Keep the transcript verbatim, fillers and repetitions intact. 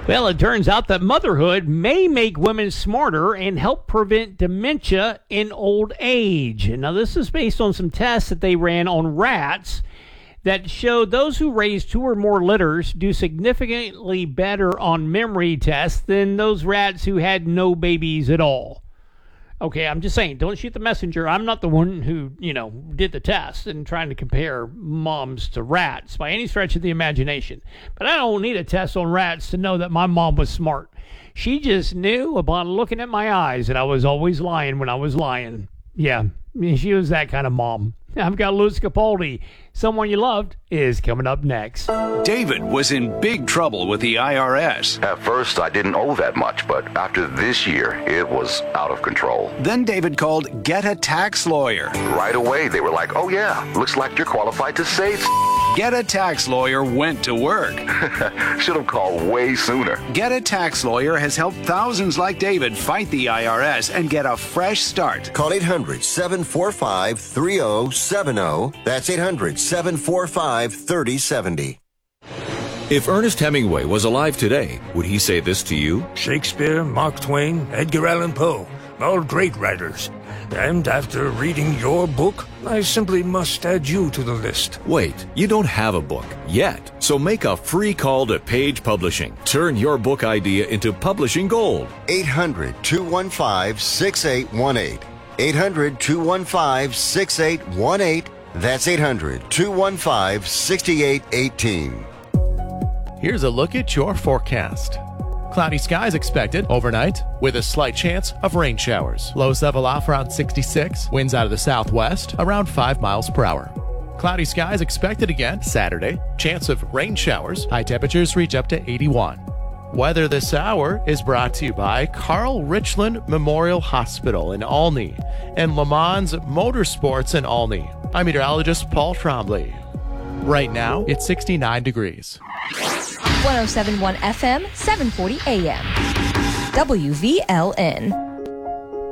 Well, it turns out that motherhood may make women smarter and help prevent dementia in old age. Now, this is based on some tests that they ran on rats that showed those who raise two or more litters do significantly better on memory tests than those rats who had no babies at all. Okay, I'm just saying, don't shoot the messenger. I'm not the one who, you know, did the test and trying to compare moms to rats by any stretch of the imagination. But I don't need a test on rats to know that my mom was smart. She just knew upon looking at my eyes that I was always lying when I was lying. Yeah, she was that kind of mom. I've got Louis Capaldi. Someone You Loved is coming up next. David was in big trouble with the I R S. At first, I didn't owe that much, but after this year, it was out of control. Then David called Get a Tax Lawyer. Right away, they were like, oh yeah, looks like you're qualified to save. Get a Tax Lawyer went to work. Should have called way sooner. Get a Tax Lawyer has helped thousands like David fight the I R S and get a fresh start. Call eight hundred, seven four five, three oh seven oh. That's eight hundred, seven four five, three oh seven oh. If Ernest Hemingway was alive today, would he say this to you? Shakespeare, Mark Twain, Edgar Allan Poe, all great writers. And after reading your book, I simply must add you to the list. Wait, you don't have a book yet. So make a free call to Page Publishing. Turn your book idea into publishing gold. eight hundred, two one five, six eight one eight. eight hundred, two one five, six eight one eight. That's eight hundred, two one five, six eight one eight. Here's a look at your forecast. Cloudy skies expected overnight with a slight chance of rain showers. Lows level off around sixty-six. Winds out of the southwest around five miles per hour. Cloudy skies expected again Saturday. Chance of rain showers. High temperatures reach up to eighty-one. Weather this hour is brought to you by Carl Richland Memorial Hospital in Olney and Le Mans Motorsports in Olney. I'm meteorologist Paul Trombley. Right now, it's sixty-nine degrees. one oh seven point one F M, seven forty A M. W V L N.